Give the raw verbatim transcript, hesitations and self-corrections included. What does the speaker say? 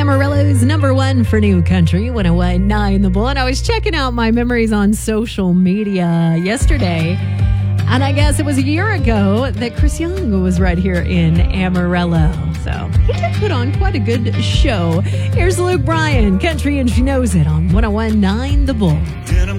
Amarillo's number one for new country, one oh one point nine The Bull. And I was checking out my memories on social media yesterday. And I guess it was a year ago that Chris Young was right here in Amarillo. So he did put on quite a good show. Here's Luke Bryan, Country and She Knows It on one oh one point nine The Bull.